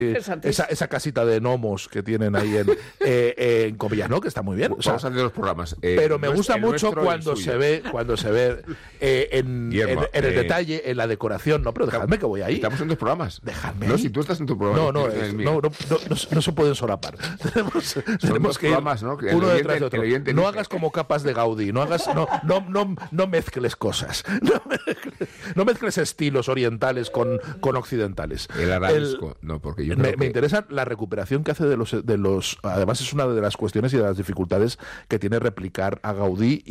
esa casita de gnomos que tienen ahí en Comillas, ¿no? Que está muy bien. Vamos a hacer los programas. Pero me gusta mucho cuando se ve en el detalle, en la decoración. No, pero dejadme que voy ahí. Estamos en 2 programas. Dejadme. No, si tú estás en tu programa. No se pueden solapar. tenemos que programas, ¿no? Uno detrás de otro. No hagas como capas de Gaudí. No mezcles cosas. No mezcles estilos orientales con occidentales. El arabesco. No, porque yo creo me interesa la recuperación que hace de los. Además, es una de las cuestiones y de las dificultades que tiene replicar a Gaudí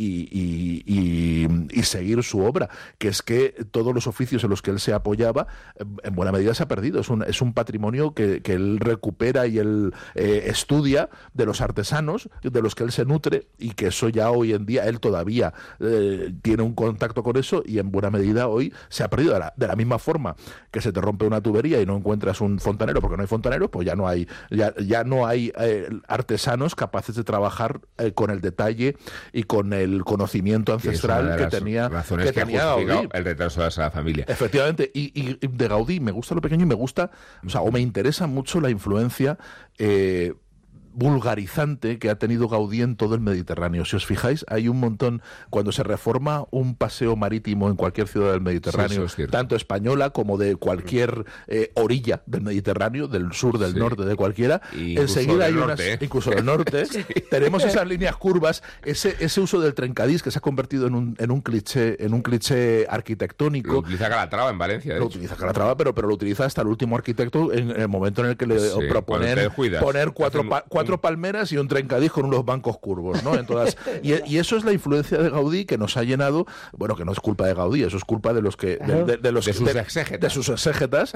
y seguir su obra, que es que todos los oficios en los que él se apoyaba, en buena medida se ha perdido. Es un patrimonio que él recupera y él estudia de los artesanos, de los que él se nutre, y que eso ya hoy en día él todavía tiene un contacto con eso, y en buena medida hoy se ha perdido. De la misma forma que se te rompe una tubería y no encuentras un fontanero porque no hay fontaneros, pues ya no hay artesanos capaces de trabajar con el detalle y con el conocimiento ancestral que tenía Gaudí. El retraso de la familia. Efectivamente, y de Gaudí me gusta lo pequeño y me gusta, o me interesa mucho la influencia vulgarizante que ha tenido Gaudí en todo el Mediterráneo. Si os fijáis, hay un montón, cuando se reforma un paseo marítimo en cualquier ciudad del Mediterráneo, tanto española como de cualquier orilla del Mediterráneo, del sur, del norte, de cualquiera, enseguida hay incluso del norte, tenemos esas líneas curvas, ese uso del trencadís que se ha convertido en un cliché arquitectónico. Lo utiliza Calatrava en Valencia. Lo utiliza Calatrava, pero lo utiliza hasta el último arquitecto en el momento en el que le proponen poner cuatro palmeras y un trencadís con unos bancos curvos, ¿no? Y eso es la influencia de Gaudí que nos ha llenado, bueno, que no es culpa de Gaudí, eso es culpa de los que de sus exégetas,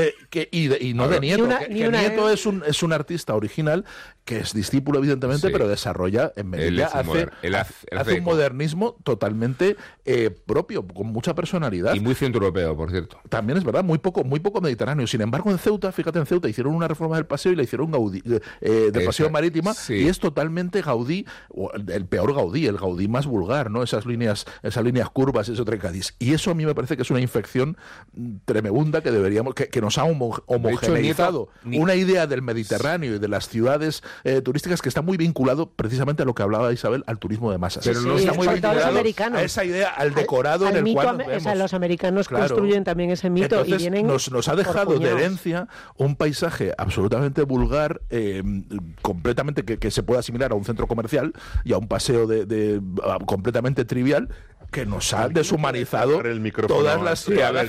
y no de Nieto, que Nieto es un artista original que es discípulo evidentemente, pero desarrolla en Melilla, hace un modernismo totalmente propio, con mucha personalidad. Y muy centroeuropeo, por cierto. También es verdad, muy poco mediterráneo. Sin embargo, en Ceuta hicieron una reforma del paseo y le hicieron Gaudí Paseo Marítima, y es totalmente Gaudí, el peor Gaudí, el Gaudí más vulgar, ¿no? Esas líneas curvas, ese trencadís. Y eso a mí me parece que es una infección tremenda que deberíamos, que nos ha homogeneizado una idea del Mediterráneo y de las ciudades turísticas que está muy vinculado precisamente a lo que hablaba Isabel, al turismo de masas. Pero no está muy vinculado a esa idea, al decorado en el cual los americanos construyen también ese mito. Entonces, y vienen nos ha dejado de herencia un paisaje absolutamente vulgar, completamente que se puede asimilar a un centro comercial y a un paseo completamente trivial, que nos ha deshumanizado todas las ciudades.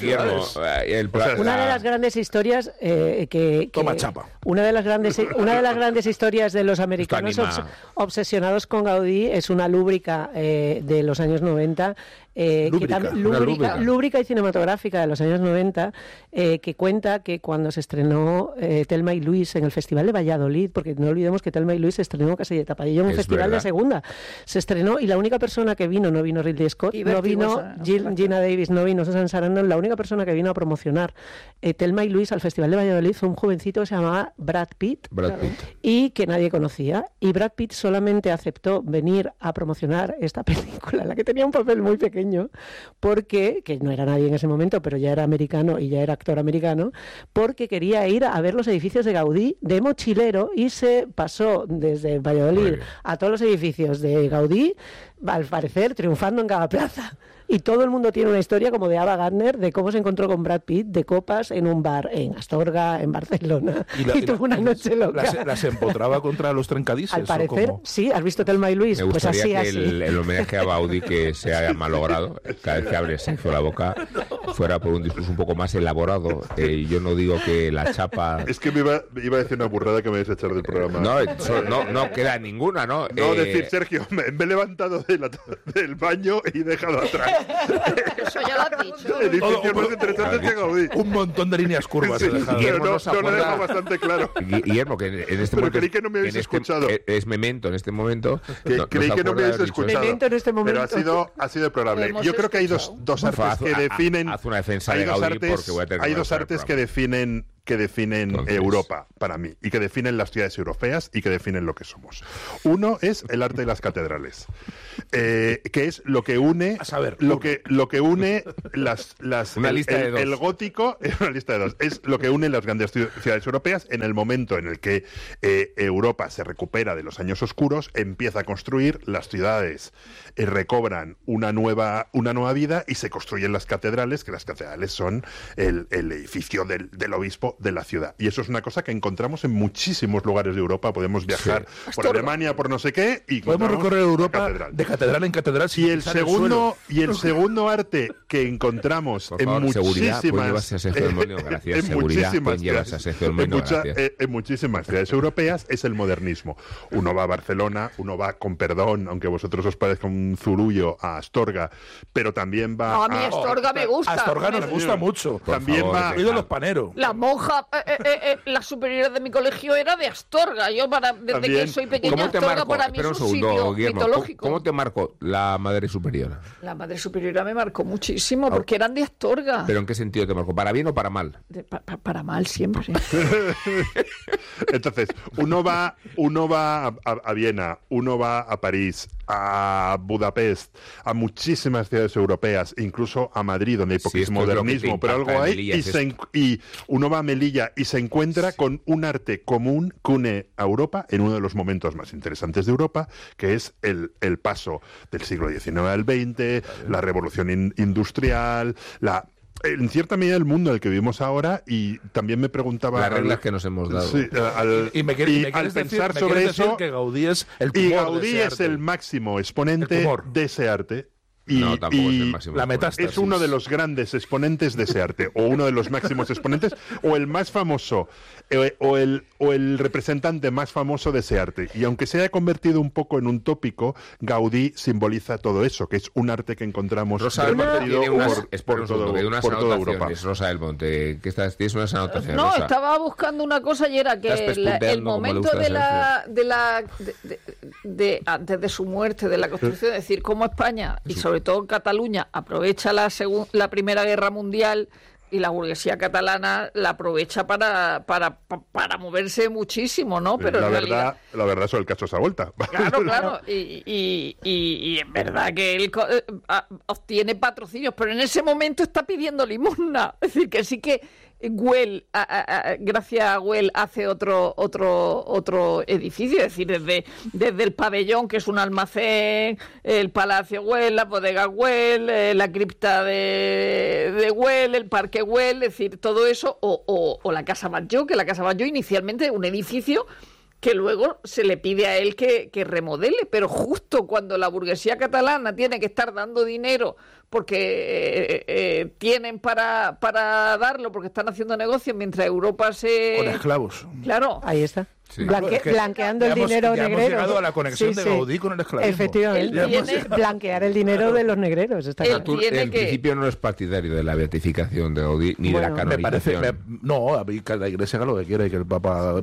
Una de las grandes historias toma chapa. Una de las grandes historias de los americanos obsesionados con Gaudí es una lúbrica de los años 90. Lúbrica y cinematográfica de los años 90, que cuenta que cuando se estrenó Thelma y Luis en el Festival de Valladolid, porque no olvidemos que Thelma y Luis se estrenó casi de tapadillo en un festival de segunda, se estrenó, y la única persona que vino, no vino Ridley Scott, no vino Gina Davis, no vino Susan Sarandon, la única persona que vino a promocionar Thelma y Luis al Festival de Valladolid fue un jovencito que se llamaba Brad Pitt, y que nadie conocía, y Brad Pitt solamente aceptó venir a promocionar esta película, en la que tenía un papel muy pequeño, porque, que no era nadie en ese momento, pero ya era americano y ya era actor americano, porque quería ir a ver los edificios de Gaudí de mochilero, y se pasó desde Valladolid a todos los edificios de Gaudí, al parecer triunfando en cada plaza. Y todo el mundo tiene una historia como de Ava Gardner, de cómo se encontró con Brad Pitt de copas en un bar en Astorga, en Barcelona, y tuvo una noche loca. ¿Las empotraba contra los trencadises? Al parecer, sí. ¿Has visto Thelma y Luis? Me gustaría que el homenaje a Gaudí que se haya malogrado, cada vez que abre Sergio la boca, fuera por un discurso un poco más elaborado. Yo no digo que la chapa... Es que me iba a decir una burrada que me vais a echar del programa. No queda ninguna, ¿no? No, decir, Sergio, me he levantado del baño y he dejado atrás. Eso ya lo has dicho. Edificios más interesantes que Gaudí. Un montón de líneas curvas. Sí, Guillermo no lo he dejado bastante claro. Guillermo, que en este momento... creí que no me habéis escuchado. Es Memento en este momento. Creí que no me habéis escuchado. Memento en este momento. Pero ha sido deplorable. Yo creo que hay dos artes que definen... Haz una defensa de Gaudí porque voy a tener Hay dos artes que definen que definen Europa para mí y que definen las ciudades europeas y que definen lo que somos. Uno es el arte de las catedrales, que es lo que une lo que une una lista de dos. El gótico es una lista de dos, es lo que une las grandes ciudades europeas en el momento en el que Europa se recupera de los años oscuros, empieza a construir las ciudades, recobran una nueva vida y se construyen las catedrales, que las catedrales son el edificio del obispo de la ciudad. Y eso es una cosa que encontramos en muchísimos lugares de Europa. Podemos viajar por Alemania, por no sé qué, y podemos recorrer Europa de catedral en catedral. Y el segundo arte que encontramos en muchísimas ciudades europeas es el modernismo. Uno va a Barcelona, uno va, con perdón, aunque a vosotros os parezca un zurullo, a Astorga, pero también va a mí Astorga me gusta. Astorga nos gusta mucho. También va de los paneros. La monja, la superiora de mi colegio era de Astorga. Yo desde que soy pequeña, Astorga para mí es un sitio mitológico. ¿Cómo te marcó la Madre Superiora? La Madre Superiora me marcó muchísimo, porque eran de Astorga. ¿Pero en qué sentido te marcó? ¿Para bien o para mal? Para mal siempre. Entonces, uno va a Viena, uno va a París, a Budapest, a muchísimas ciudades europeas, incluso a Madrid, donde hay poquísimo modernismo, pero algo hay, y uno va a Melilla y se encuentra con un arte común que une a Europa en uno de los momentos más interesantes de Europa, que es el paso del siglo XIX al XX, la revolución industrial, en cierta medida el mundo en el que vivimos ahora, y también me preguntaba... Las reglas que nos hemos dado. Sí, al pensar sobre eso, que Gaudí es el tumor, y Gaudí es el máximo exponente de ese arte. No, tampoco es el máximo. La metástasis. Es uno de los grandes exponentes de ese arte, o uno de los máximos exponentes, o el más famoso, o el representante más famoso de ese arte. Y aunque se haya convertido un poco en un tópico, Gaudí simboliza todo eso, que es un arte que encontramos repartido por toda Europa. Rosa del Monte, ¿tienes unas anotaciones? No, Rosa? Estaba buscando una cosa y era que el momento antes de su muerte, de la construcción, es decir, cómo España y sobre todo Cataluña aprovecha la Primera Guerra Mundial, y la burguesía catalana la aprovecha para moverse muchísimo, ¿no? Pero la verdad sobre el caso esa vuelta. Claro. Y es verdad que él obtiene patrocinios, pero en ese momento está pidiendo limosna. Es decir, que sí que Güell, gracias a Güell, hace otro edificio, es decir, desde el pabellón, que es un almacén, el Palacio Güell, la bodega Güell, la cripta de Güell, el parque Güell, es decir, todo eso, o la Casa Batlló, que la Casa Batlló inicialmente un edificio que luego se le pide a él que remodele, pero justo cuando la burguesía catalana tiene que estar dando dinero porque tienen para darlo, porque están haciendo negocios, mientras Europa con esclavos. Claro. Ahí está. Sí. Blanqueando el dinero negrero. Hemos llegado a la conexión de Gaudí con el esclavismo. Efectivamente. Blanquear el dinero de los negreros. Está claro. En principio no es partidario de la beatificación de Gaudí ni de la canonización. A mí la Iglesia haga lo que quiera y que el Papa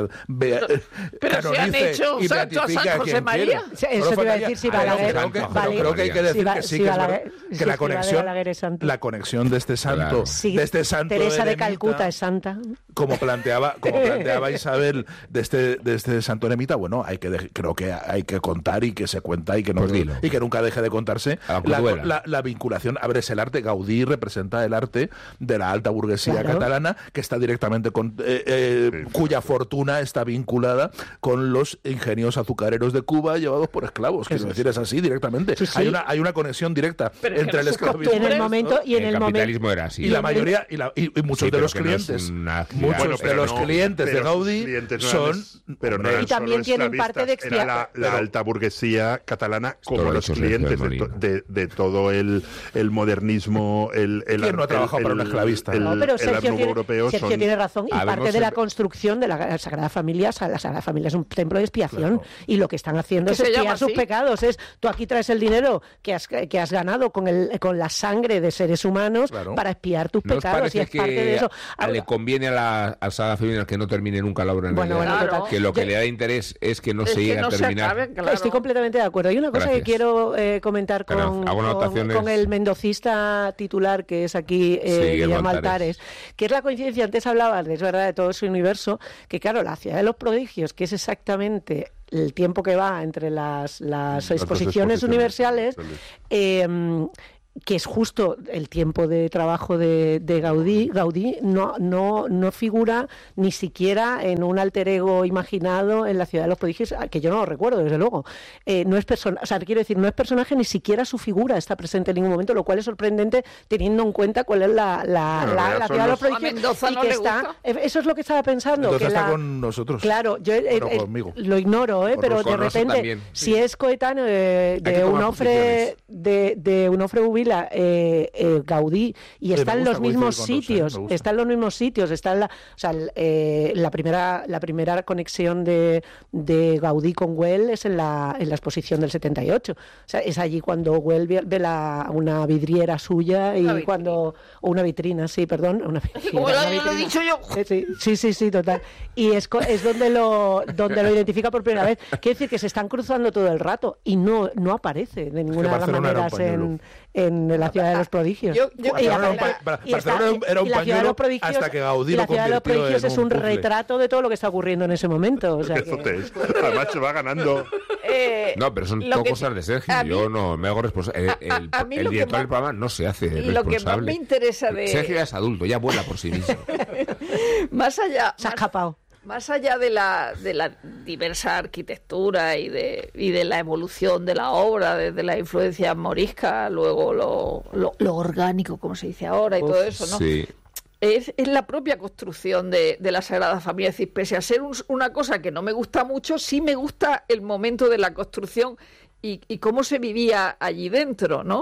pero se han hecho santo a San José María. Eso te iba a decir, si Balaguer... Creo que hay que decir que sí, que la conexión de este santo, Teresa de Calcuta es santa. Como planteaba Isabel, de este santo eremita, bueno, creo que hay que contar y que se cuenta y que nunca deje de contarse la vinculación. A ver, es el arte. Gaudí representa el arte de la alta burguesía catalana, que está directamente cuya fortuna está vinculada con los ingenios azucareros de Cuba llevados por esclavos. Quiero decir, es así directamente. Sí. Hay una conexión directa entre el esclavismo en el momento y en el capitalismo era así. Y la mayoría y muchos de los clientes, de Gaudí son, pero no y también tienen parte de expiación. La alta burguesía catalana como los clientes de todo el modernismo, ¿quién no ha trabajado para un esclavista? Pero Sergio tiene razón, y parte de la construcción de la Sagrada Familia, la Sagrada Familia es un templo de expiación, y lo que están haciendo es expiar sus pecados. Tú aquí traes el dinero que has ganado con la sangre de seres humanos para expiar tus pecados, y es parte de eso. Le conviene a la la Sagrada Familia que no termine nunca la obra en realidad. Que lo que le da interés es que no se llegue a terminar. Estoy completamente de acuerdo. Hay una cosa que quiero comentar con el mendocista titular, que es aquí Guillermo Altares, que es la coincidencia. Antes hablabas, es verdad, de todo ese universo, que claro, la Ciudad de los Prodigios, que es exactamente el tiempo que va entre las exposiciones universales, que es justo el tiempo de trabajo de Gaudí. Gaudí no figura ni siquiera en un alter ego imaginado en la Ciudad de los Prodigios, que yo no lo recuerdo, desde luego. No es quiero decir, no es personaje, ni siquiera su figura está presente en ningún momento, lo cual es sorprendente teniendo en cuenta cuál es la Ciudad de los Prodigios. Y que está, eso es lo que estaba pensando. Mendoza está con nosotros. Claro, yo lo ignoro, pero de repente, también, si es coetáneo de Onofre Bubila, Gaudí, y está en los mismos sitios, la primera conexión de Gaudí con Güell es en la exposición del 78, o sea, es allí cuando Güell ve una vidriera suya o una vitrina, sí, perdón, una como lo he dicho yo. Sí, total, y es donde lo identifica por primera vez. Quiere decir que se están cruzando todo el rato y no aparece de ninguna de las maneras en la Ciudad de los Prodigios. Barcelona era un pañuelo hasta que Gaudí lo convirtió en un puzzle. La Ciudad de los Prodigios es un retrato de todo lo que está ocurriendo en ese momento. O sea además se va ganando. No, pero son todo cosas de Sergio. Yo no me hago responsable. El director del programa no se hace responsable. Lo que más me interesa de... Sergio ya es adulto, ya vuela por sí mismo. Más allá... Se ha escapado. Más allá de la diversa arquitectura y de la evolución de la obra, desde la influencia morisca, luego lo orgánico, como se dice ahora, y todo eso, ¿no? Sí. Es la propia construcción de la Sagrada Familia. Es decir, pese a ser una cosa que no me gusta mucho, sí me gusta el momento de la construcción y cómo se vivía allí dentro, ¿no?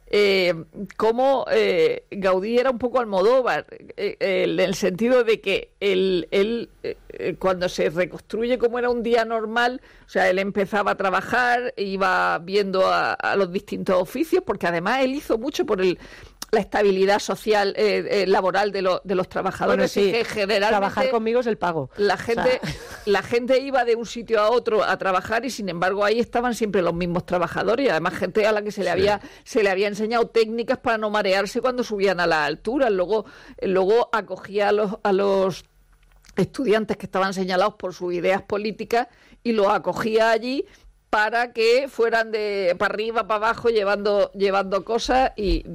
Cómo Gaudí era un poco Almodóvar, en el sentido de que él cuando se reconstruye como era un día normal, o sea, él empezaba a trabajar, iba viendo a los distintos oficios, porque además él hizo mucho por la estabilidad social, laboral de los trabajadores. Bueno, sí, que generalmente trabajar conmigo es el pago. La gente iba de un sitio a otro a trabajar y sin embargo ahí estaban siempre los mismos trabajadores y además gente a la que se le había enseñado técnicas para no marearse cuando subían a las alturas. Luego acogía a los estudiantes que estaban señalados por sus ideas políticas y los acogía allí para que fueran de para arriba, para abajo, llevando cosas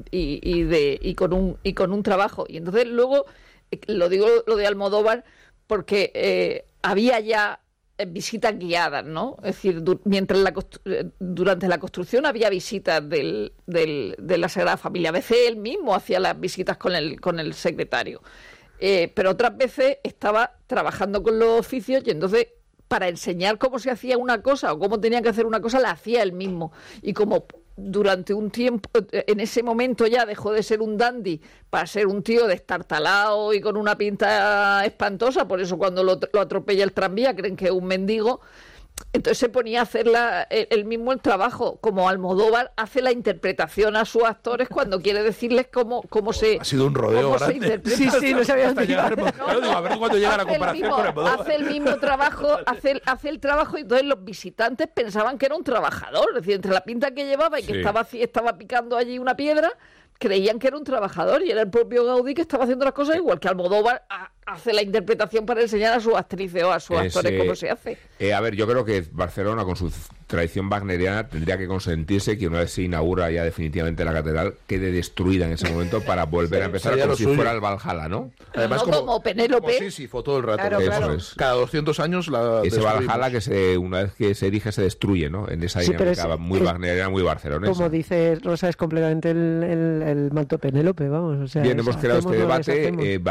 y con un trabajo. Y entonces luego, lo digo lo de Almodóvar, porque había ya visitas guiadas, ¿no? Es decir, durante la construcción había visitas de la Sagrada Familia. A veces él mismo hacía las visitas con el secretario. Pero otras veces estaba trabajando con los oficios y entonces para enseñar cómo se hacía una cosa o cómo tenía que hacer una cosa, la hacía él mismo. Y como durante un tiempo, en ese momento ya dejó de ser un dandy para ser un tío destartalado y con una pinta espantosa, por eso cuando lo atropella el tranvía creen que es un mendigo. Entonces se ponía a hacer él mismo el trabajo, como Almodóvar hace la interpretación a sus actores cuando quiere decirles cómo se... Ha sido un rodeo grande. Sí, no sabía dónde iba. A ver cuándo llega la comparación con Almodóvar. Hace el mismo trabajo, hace el trabajo y entonces los visitantes pensaban que era un trabajador, es decir, entre la pinta que llevaba y que estaba picando allí una piedra, creían que era un trabajador y era el propio Gaudí que estaba haciendo las cosas igual que Almodóvar hace la interpretación para enseñar a sus actrices o a sus actores cómo se hace. A ver, yo creo que Barcelona, con su tradición wagneriana, tendría que consentirse que una vez se inaugura ya definitivamente la catedral, quede destruida en ese momento para volver a empezar como si fuera el Valhalla, ¿no? Además, como Penélope. Sí, fue todo el rato. Claro. Cada 200 años ese Valhalla que una vez que se erige se destruye, ¿no? En esa dinámica muy wagneriana, muy barcelonesa. Como dice Rosa, es completamente el manto Penélope, vamos. O sea, bien, hemos creado este debate.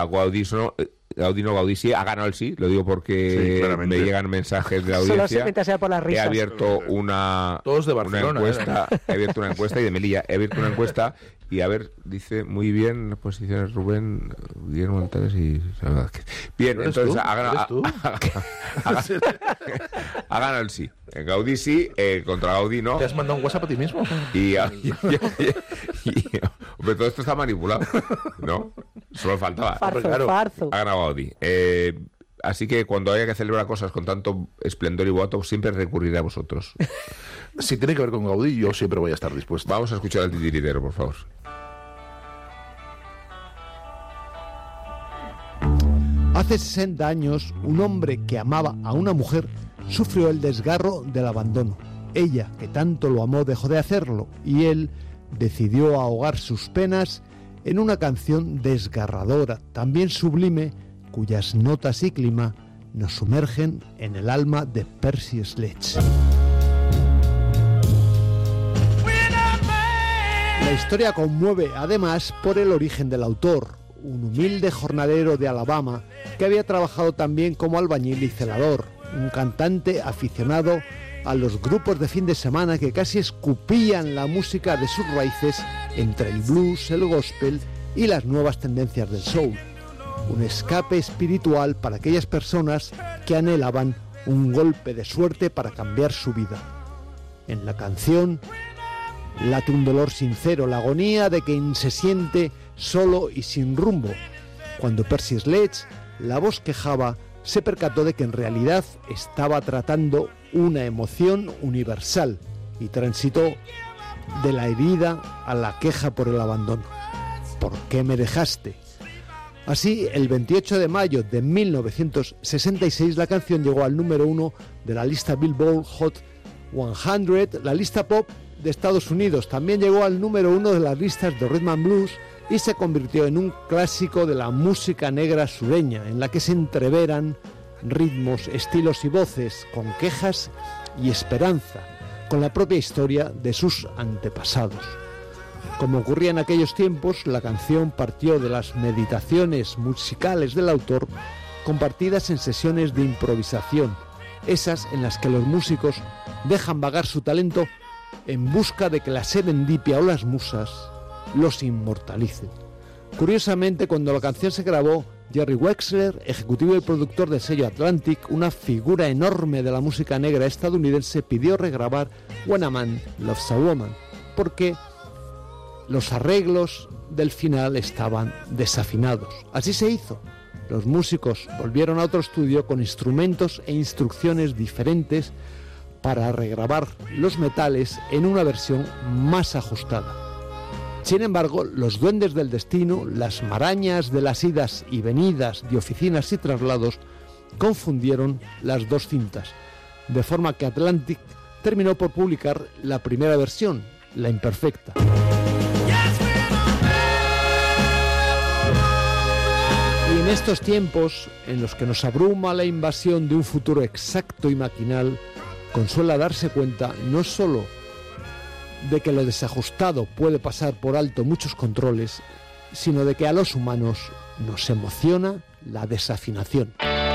Gaudí sí, ha ganado el sí, lo digo porque me llegan mensajes de la audiencia. Solo sea por las risas. He abierto una encuesta, he abierto una encuesta y de Melilla, he abierto una encuesta y a ver, dice muy bien las posiciones Rubén, Guillermo Montanes y bien, entonces ha ganado el sí. En Gaudí sí, contra Gaudí no. ¿Te has mandado un WhatsApp a ti mismo? Hombre, todo esto está manipulado, ¿no? O Solo faltaba. Farzo. Ha ganado Gaudí. Así que cuando haya que celebrar cosas con tanto esplendor y boato, siempre recurriré a vosotros. Si tiene que ver con Gaudí, yo siempre voy a estar dispuesto. Vamos a escuchar al titiritero, por favor. Hace 60 años, un hombre que amaba a una mujer sufrió el desgarro del abandono. Ella, que tanto lo amó, dejó de hacerlo y él decidió ahogar sus penas en una canción desgarradora, también sublime, cuyas notas y clima nos sumergen en el alma de Percy Sledge. La historia conmueve además por el origen del autor, un humilde jornalero de Alabama que había trabajado también como albañil y celador, un cantante aficionado a los grupos de fin de semana que casi escupían la música de sus raíces entre el blues, el gospel y las nuevas tendencias del soul. Un escape espiritual para aquellas personas que anhelaban un golpe de suerte para cambiar su vida. En la canción late un dolor sincero, la agonía de quien se siente solo y sin rumbo. Cuando Percy Sledge, la voz quejaba, se percató de que en realidad estaba tratando una emoción universal y transitó de la herida a la queja por el abandono. ¿Por qué me dejaste? Así, el 28 de mayo de 1966, la canción llegó al número 1 de la lista Billboard Hot 100, la lista pop de Estados Unidos. También llegó al número 1 de las listas de Rhythm and Blues y se convirtió en un clásico de la música negra sureña, en la que se entreveran ritmos, estilos y voces, con quejas y esperanza, con la propia historia de sus antepasados. Como ocurría en aquellos tiempos, la canción partió de las meditaciones musicales del autor, compartidas en sesiones de improvisación, esas en las que los músicos dejan vagar su talento en busca de que la serendipia o las musas los inmortalicen. Curiosamente, cuando la canción se grabó, Jerry Wexler, ejecutivo y productor del sello Atlantic, una figura enorme de la música negra estadounidense, pidió regrabar When a Man Loves a Woman, porque los arreglos del final estaban desafinados. Así se hizo. Los músicos volvieron a otro estudio con instrumentos e instrucciones diferentes para regrabar los metales en una versión más ajustada. Sin embargo, los duendes del destino, las marañas de las idas y venidas de oficinas y traslados, confundieron las dos cintas, de forma que Atlantic terminó por publicar la primera versión, la imperfecta. Y en estos tiempos, en los que nos abruma la invasión de un futuro exacto y maquinal, consuela darse cuenta no solo de que lo desajustado puede pasar por alto muchos controles, sino de que a los humanos nos emociona la desafinación.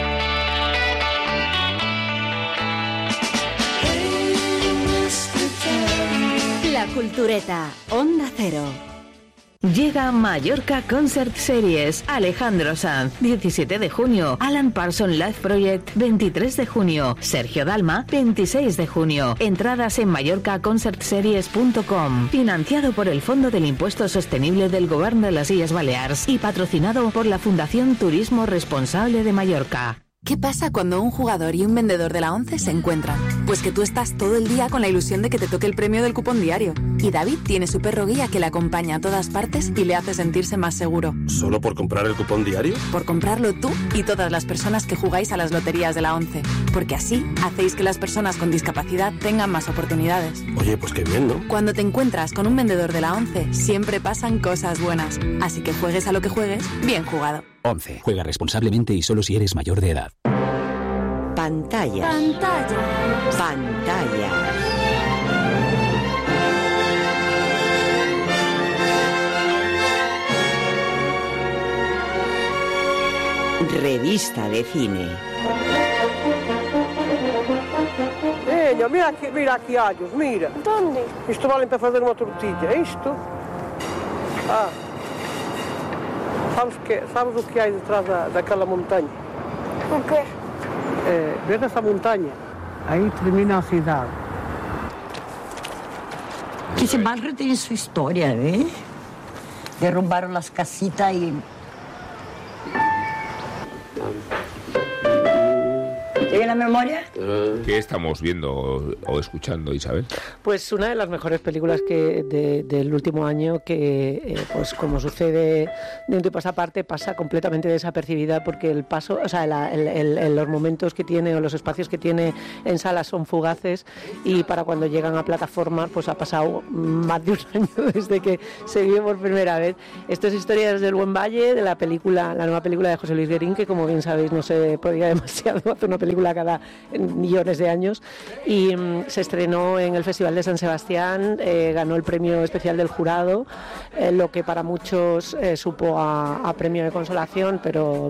La Cultureta, Onda Cero. Llega Mallorca Concert Series, Alejandro Sanz, 17 de junio, Alan Parsons Live Project, 23 de junio, Sergio Dalma, 26 de junio. Entradas en mallorcaconcertseries.com, financiado por el Fondo del Impuesto Sostenible del Govern de las Illes Balears y patrocinado por la Fundación Turismo Responsable de Mallorca. ¿Qué pasa cuando un jugador y un vendedor de la ONCE se encuentran? Pues que tú estás todo el día con la ilusión de que te toque el premio del cupón diario. Y David tiene su perro guía que le acompaña a todas partes y le hace sentirse más seguro. ¿Solo por comprar el cupón diario? Por comprarlo tú y todas las personas que jugáis a las loterías de la ONCE. Porque así hacéis que las personas con discapacidad tengan más oportunidades. Oye, pues qué bien, ¿no? Cuando te encuentras con un vendedor de la ONCE, siempre pasan cosas buenas. Así que juegues a lo que juegues, bien jugado. ONCE. Juega responsablemente y solo si eres mayor de edad. Pantalla. Revista de cine. Mira aquí allos, mira. ¿Dónde? Isto vale para fazer unha tortilla, é isto? Sabes o que hai detrás daquela montaña? O qué? Ves esa montaña? Aí termina a cidade. Ese barrio tiene su historia, ¿eh? Derrumbaron las casitas y ¿Tiene la memoria? ¿Qué estamos viendo o escuchando, Isabel? Pues una de las mejores películas del último año que, pues como sucede de un tiempo a esta parte, pasa completamente desapercibida porque el paso, o sea, los momentos que tiene o los espacios que tiene en salas son fugaces y para cuando llegan a plataforma pues ha pasado más de un año desde que se vio por primera vez. Esto es Historias del Buen Valle, de la nueva película de José Luis Guerín, que como bien sabéis no se podía demasiado hacer una película cada millones de años, y se estrenó en el Festival de San Sebastián, ganó el premio especial del jurado, lo que para muchos supo a premio de consolación, pero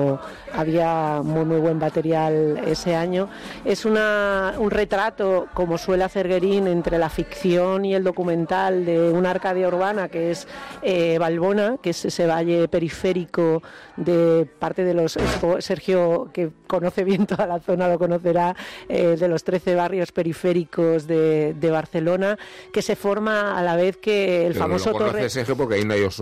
había muy buen material ese año. Es un retrato, como suele hacer Guerín, entre la ficción y el documental de una Arcadia urbana que es Valbona, que es ese valle periférico de parte de los... Sergio, que conoce bien toda la zona, lo conocerá, de los 13 barrios periféricos de Barcelona, que se forma a la vez que el famoso Torre... Sergio, porque ahí no hay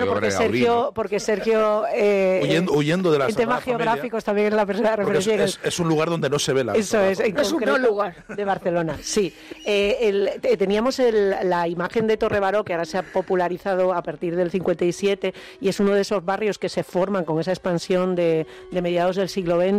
porque Sergio huyendo de la en temas geográficos también es la persona de referencia. Es un lugar donde no se ve la Eso es, en concreto, un lugar de Barcelona, sí. Teníamos la imagen de Torre Baró, que ahora se ha popularizado a partir del 57, y es uno de esos barrios que se forman con esa expansión de mediados del siglo XX,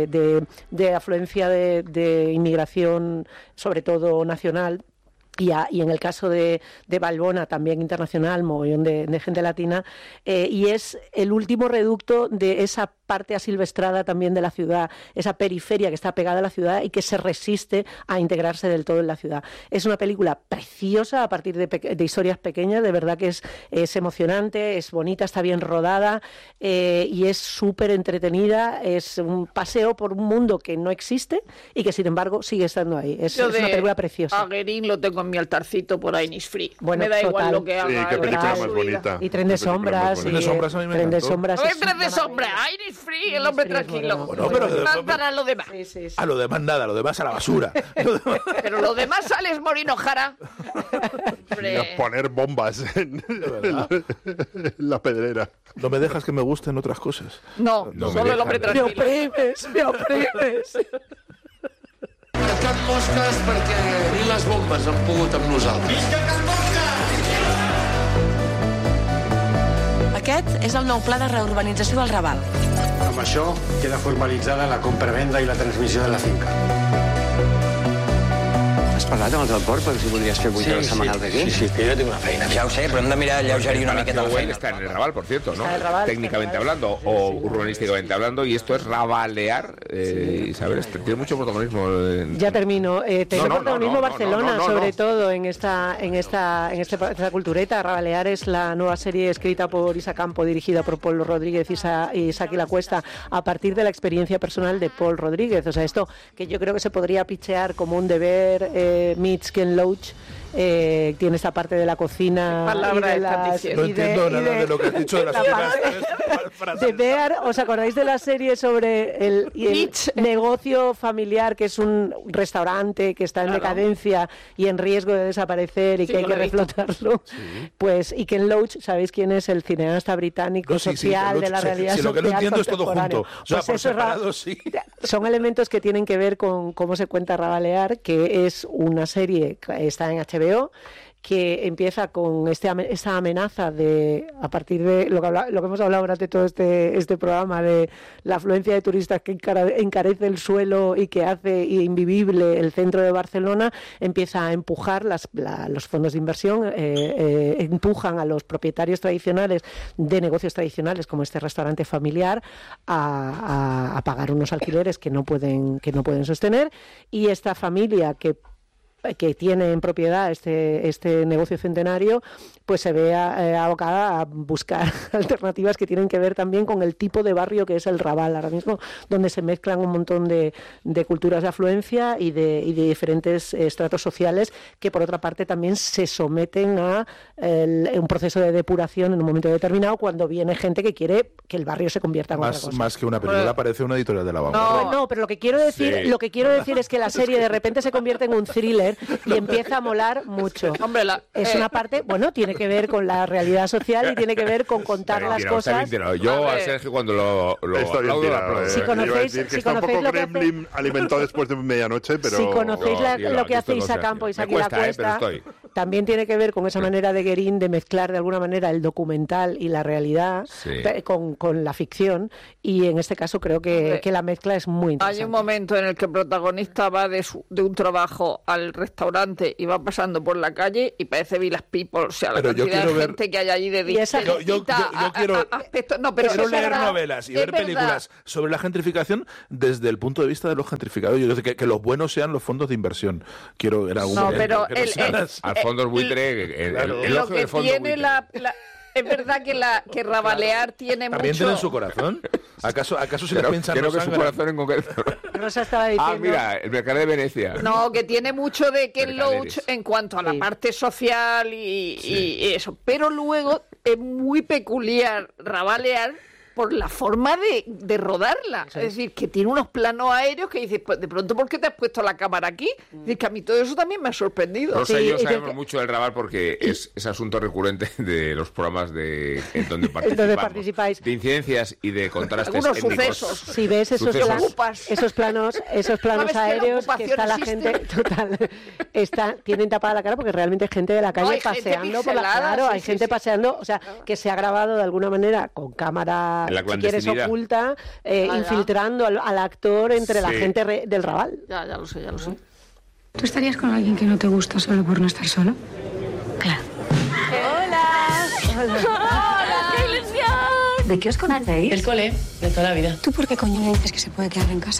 de afluencia de inmigración, sobre todo nacional. Y en el caso de Valbona, también internacional, mogollón de gente latina, y es el último reducto de esa parte asilvestrada también de la ciudad, esa periferia que está pegada a la ciudad y que se resiste a integrarse del todo en la ciudad. Es una película preciosa a partir de historias pequeñas, de verdad que es emocionante, es bonita, está bien rodada, y es súper entretenida, es un paseo por un mundo que no existe y que sin embargo sigue estando ahí. Es una película preciosa. A Guerín lo tengo en mi altarcito por ahí, Innisfree. Bueno, me da igual lo que haga. Sí, qué película más bonita. Y Tren de Sombras. Tren de Sombras a mí me Tren de encantó. Sombras. Tren de Sombras, Innisfree, el hombre tranquilo. Bueno, pero para lo demás. Sí. A lo demás nada, lo demás a la basura. Pero lo demás sales Morino Jara. Y a poner bombas en la pedrera. No me dejas que me gusten otras cosas. No solo el hombre tranquilo. Me oprimes. Can Mosques perquè ni les bombes han pogut amb nosaltres. Visca Can Mosques! Aquest és el nou pla de reurbanització del Raval. Amb això queda formalitzada la compra-venda i la transmissió de la finca. Has parlat amb els del port per si podries fer 8 hores setmanals aquí? Sí, que jo tinc una feina. Ja ho sé, però hem de mirar alleugerir una miqueta la feina. Está en el Raval, por cierto, ¿no? Raval, técnicamente hablando o urbanísticamente hablando, y esto es rabalear, Isabel, tiene mucho protagonismo. Ya termino. Tiene protagonismo Barcelona, sobre todo en esta cultureta. Rabalear es la nueva serie escrita por Isa Campo, dirigida por Paul Rodríguez y Saki Lacuesta, a partir de la experiencia personal de Paul Rodríguez. O sea, esto que yo creo que se podría pichear como un deber meets Ken Loach. Tiene esta parte de la cocina y de las, no entiendo nada de lo que has dicho de las de Bear. ¿Os acordáis de la serie sobre el negocio familiar, que es un restaurante que está en decadencia y en riesgo de desaparecer y que hay que reflotarlo? Sí. Pues, y Ken Loach, ¿sabéis quién es? El cineasta británico social de la realidad social. Lo que no entiendo es todo junto. O sea, pues por separado, sí. Son elementos que tienen que ver con cómo se cuenta Rabalear, que es una serie que está en HBO, que empieza con esta amenaza a partir de lo que hemos hablado durante todo este programa, de la afluencia de turistas que encarece el suelo y que hace invivible el centro de Barcelona. Empieza a empujar los fondos de inversión, empujan a los propietarios tradicionales de negocios tradicionales como este restaurante familiar a pagar unos alquileres que no pueden sostener, y esta familia que tiene en propiedad este negocio centenario, pues se ve abocada a buscar alternativas que tienen que ver también con el tipo de barrio que es el Raval ahora mismo, donde se mezclan un montón de culturas de afluencia y de diferentes estratos sociales, que por otra parte también se someten a un proceso de depuración en un momento determinado, cuando viene gente que quiere que el barrio se convierta en otra cosa. Más que una película, parece una editorial de La Vanguardia. No, pero lo que quiero decir es que la serie de repente se convierte en un thriller y empieza a molar mucho. Hombre, es una parte, bueno, tiene que ver con la realidad social y tiene que ver con contar las cosas. Yo a Sergio cuando lo aplaudo. Si conocéis está un poco Gremlin alimentado después de medianoche, pero... Si conocéis lo que hace Isa Campo y Isaac La Cuesta, también tiene que ver con esa manera de Guerín de mezclar de alguna manera el documental y la realidad con la ficción, y en este caso creo que la mezcla es muy interesante. Hay un momento en el que el protagonista va de un trabajo al restaurante y va pasando por la calle y parece Village People, o sea, la cantidad de gente que hay allí de yo quiero leer novelas y ver películas sobre la gentrificación desde el punto de vista de los gentrificados. Yo creo que los buenos sean los fondos de inversión. Quiero en algún momento. Al fondo buitre, el ojo de fondo buitre. Es verdad que Rabalear tiene ¿También mucho... tiene en su corazón? ¿Acaso si le piensan no su corazón en concreto? Rosa estaba diciendo... mira, el mercado de Venecia. No, que tiene mucho de Ken Loach en cuanto a la parte social y eso. Pero luego es muy peculiar Rabalear por la forma de rodarla. Sí. Es decir, que tiene unos planos aéreos que dices, pues de pronto, ¿por qué te has puesto la cámara aquí? Es que a mí todo eso también me ha sorprendido. Rosa y yo sabemos mucho del Raval porque es asunto recurrente de los programas en donde participáis. De incidencias y de contrastes algunos étnicos. Sucesos. Si ves esos planos aéreos que está la gente tienen tapada la cara porque realmente hay gente de la calle paseando por la cara. Hay gente paseando, o sea, que se ha grabado de alguna manera con cámara, si quieres, oculta, infiltrando al actor entre la gente del Raval. Ya lo sé. ¿Tú estarías con alguien que no te gusta solo por no estar solo? Claro. ¡Hola! ¡Qué ilusión! ¿De qué os conocéis? Del cole, de toda la vida. ¿Tú por qué coño le dices que se puede quedar en casa?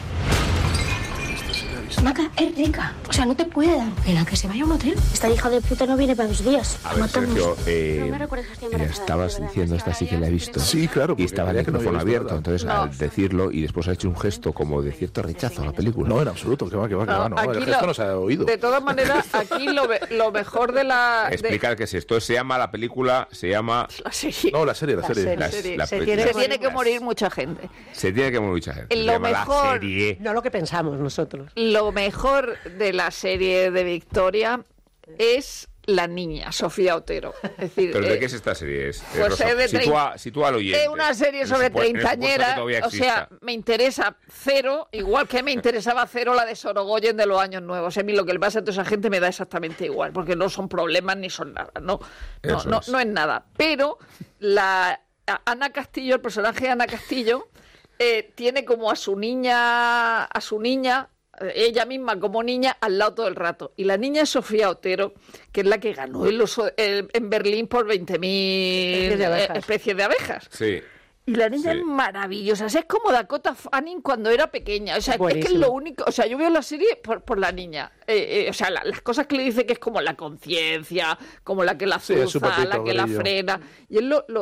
Maca, es rica. O sea, no te puede dar pena que se vaya a un hotel. Esta hija de puta no viene para 2 días. A ver, Sergio, estabas diciendo, esta sí que la he visto. Sí, claro. Y estaba el micrófono abierto. Entonces, al decirlo, y después ha hecho un gesto como de cierto rechazo a la película. No, en absoluto. Que va. El gesto no se ha oído. De todas maneras, aquí lo mejor de la... Explicar que si esto se llama la película, se llama... La serie. No, la serie. Se tiene que morir mucha gente. Se tiene que morir mucha gente. Lo mejor... No lo que pensamos nosotros. Lo mejor de la serie de Victoria es la niña, Sofía Otero. Es decir, ¿pero de qué es esta serie? Pues sitúa al oyente. Es una serie sobre treintañeras, o sea, me interesa cero, igual que me interesaba cero la de Sorogoyen de los años nuevos. A mí lo que le pasa a toda esa gente me da exactamente igual, porque no son problemas ni son nada, no es nada. Pero Ana Castillo, el personaje de Ana Castillo, tiene como a su niña, ella misma como niña, al lado todo el rato. Y la niña es Sofía Otero, que es la que ganó en Berlín por 20.000 especies de abejas. Sí. Y la niña es maravillosa. O sea, es como Dakota Fanning cuando era pequeña. O sea, es que es lo único... O sea, yo veo la serie por la niña. O sea, las cosas que le dice que es como la conciencia, como la que la azuza, la que la frena. Y es lo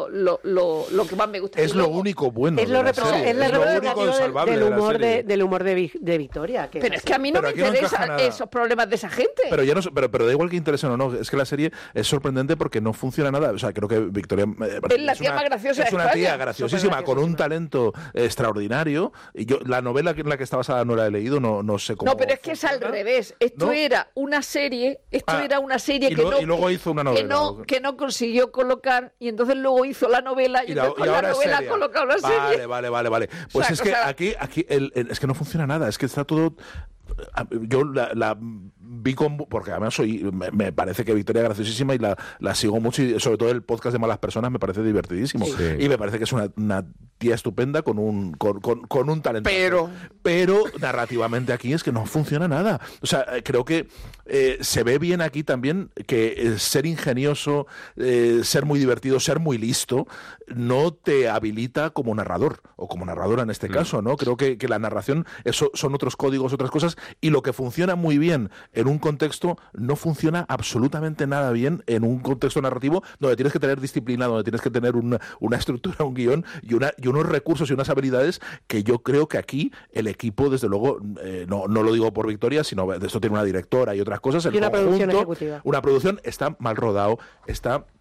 que más me gusta. Es lo único bueno. Es lo representativo del humor de Victoria. Pero es que a mí no me interesan esos problemas de esa gente. Pero da igual que interesen o no. Es que la serie es sorprendente porque no funciona nada. O sea, creo que Victoria... es la tía más graciosa de España. Es una tía graciosísima, con un talento extraordinario. Y yo la novela en la que está basada no la he leído, no sé cómo... No, pero es que es al revés. Esto era una serie, y luego hizo una novela. Que no consiguió colocar, y entonces luego hizo la novela, y entonces con la novela ha colocado la serie. Vale. Pues es que aquí es que no funciona nada, es que está todo... Yo la vi porque además me parece que Victoria es graciosísima y la sigo mucho, y sobre todo el podcast de Malas Personas me parece divertidísimo, y me parece que es una tía estupenda con un talento, pero narrativamente aquí es que no funciona nada. O sea, creo que se ve bien aquí también que ser ingenioso, ser muy divertido, ser muy listo no te habilita como narrador o como narradora en este caso, ¿no? Creo que la narración son otros códigos, otras cosas, y lo que funciona muy bien en un contexto no funciona absolutamente nada bien en un contexto narrativo donde tienes que tener disciplina, donde tienes que tener una estructura, un guión y unos recursos y unas habilidades que yo creo que aquí el equipo, desde luego, no lo digo por Victoria, sino de esto tiene una directora y otras cosas, y una producción ejecutiva. Una producción está mal rodado, está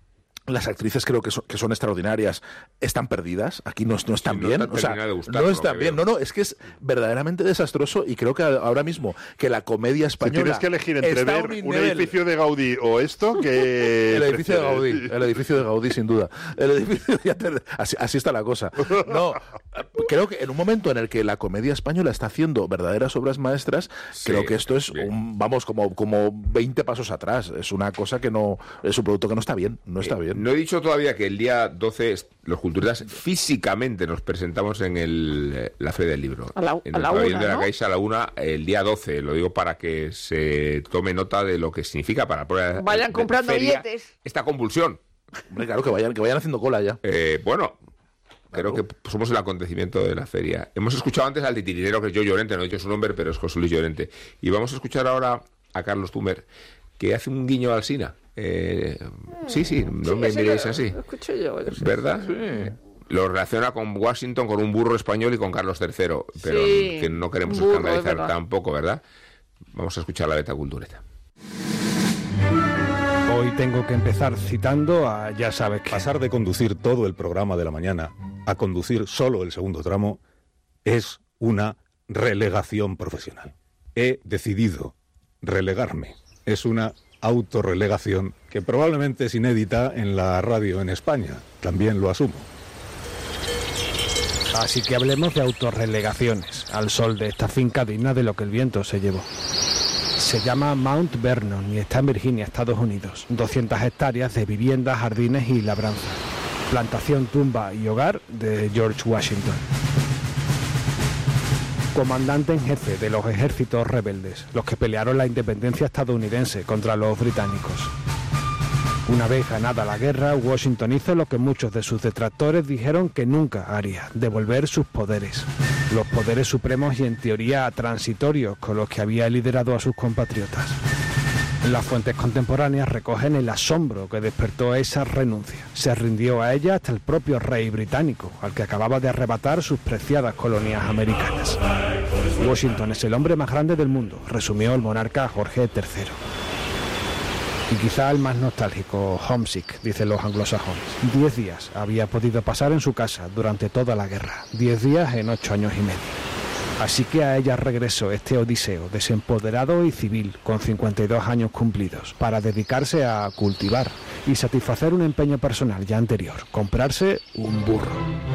Las actrices creo que son extraordinarias, están perdidas, aquí no están bien, no están bien, es que es verdaderamente desastroso, y creo que ahora mismo que la comedia española... Si tienes que elegir entre ver un edificio de Gaudí o esto, que... el edificio de Gaudí sin duda, así está la cosa. No, creo que en un momento en el que la comedia española está haciendo verdaderas obras maestras, creo que esto es como 20 pasos atrás, es una cosa que no, es un producto que no está bien. No he dicho todavía que el día 12 los culturetas físicamente nos presentamos en la Feria del Libro. En el pabellón de la Caixa a la 1 el día 12. Lo digo para que se tome nota de lo que significa para vayan comprando billetes. Esta convulsión. Hombre, claro, que vayan haciendo cola ya. Creo que somos el acontecimiento de la feria. Hemos escuchado antes al titiritero, que es Joe Llorente, no he dicho su nombre, pero es José Luis Llorente. Y vamos a escuchar ahora a Carlos Tumer, que hace un guiño al Sina. No me miréis así. Lo escuché yo, ¿verdad? Sí. Lo relaciona con Washington, con un burro español y con Carlos III, pero que no queremos escandalizar tampoco, ¿verdad? Vamos a escuchar la Beta Cultureta. Hoy tengo que empezar citando a ya sabes qué. Pasar de conducir todo el programa de la mañana a conducir solo el segundo tramo es una relegación profesional. He decidido relegarme. Es una autorrelegación que probablemente es inédita en la radio en España. También lo asumo. Así que hablemos de autorrelegaciones al sol de esta finca digna de lo que el viento se llevó. Se llama Mount Vernon y está en Virginia, Estados Unidos. 200 hectáreas de viviendas, jardines y labranza. Plantación, tumba y hogar de George Washington. Comandante en jefe de los ejércitos rebeldes, los que pelearon la independencia estadounidense contra los británicos. Una vez ganada la guerra, Washington hizo lo que muchos de sus detractores dijeron que nunca haría: devolver sus poderes. Los poderes supremos y en teoría transitorios con los que había liderado a sus compatriotas. Las fuentes contemporáneas recogen el asombro que despertó esa renuncia. Se rindió a ella hasta el propio rey británico, al que acababa de arrebatar sus preciadas colonias americanas. Washington es el hombre más grande del mundo, resumió el monarca Jorge III. Y quizá el más nostálgico, homesick, dicen los anglosajones. 10 días había podido pasar en su casa durante toda la guerra. 10 días en 8 años y medio. Así que a ella regresó este odiseo desempoderado y civil, con 52 años cumplidos, para dedicarse a cultivar y satisfacer un empeño personal ya anterior: comprarse un burro.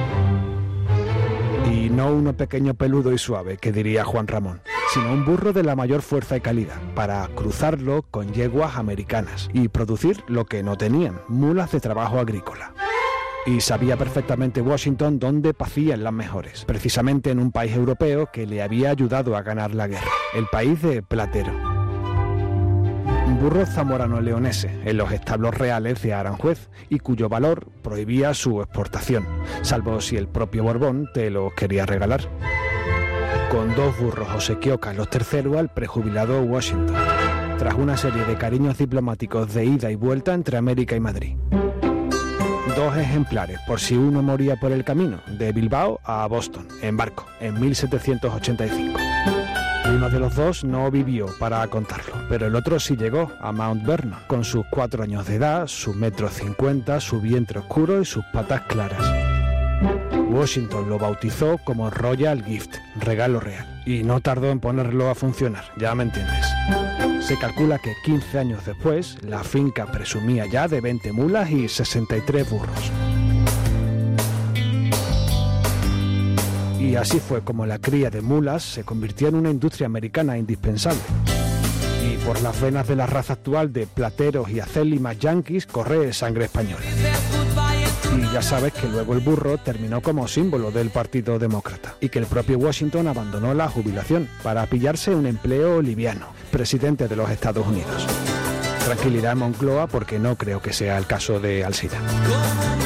Y no uno pequeño, peludo y suave, que diría Juan Ramón, sino un burro de la mayor fuerza y calidad, para cruzarlo con yeguas americanas y producir lo que no tenían: mulas de trabajo agrícola. Y sabía perfectamente Washington dónde pacían las mejores, precisamente en un país europeo que le había ayudado a ganar la guerra, el país de Platero. Un burro zamorano-leonese en los establos reales de Aranjuez y cuyo valor prohibía su exportación, salvo si el propio Borbón te lo quería regalar. Con 2 burros obsequió Carlos III al prejubilado Washington, tras una serie de cariños diplomáticos de ida y vuelta entre América y Madrid. 2 ejemplares, por si uno moría por el camino, de Bilbao a Boston, en barco, en 1785. Uno de los 2 no vivió para contarlo, pero el otro sí llegó a Mount Vernon, con sus 4 años de edad, sus 1,50 m, su vientre oscuro y sus patas claras. Washington lo bautizó como Royal Gift, regalo real, y no tardó en ponerlo a funcionar, ya me entiendes. Se calcula que 15 años después, la finca presumía ya de 20 mulas y 63 burros. Y así fue como la cría de mulas se convirtió en una industria americana indispensable. Y por las venas de la raza actual de plateros y acélimas yanquis corre sangre española. Y ya sabes que luego el burro terminó como símbolo del Partido Demócrata y que el propio Washington abandonó la jubilación para pillarse un empleo liviano, presidente de los Estados Unidos. Tranquilidad en Moncloa, porque no creo que sea el caso de Alsina.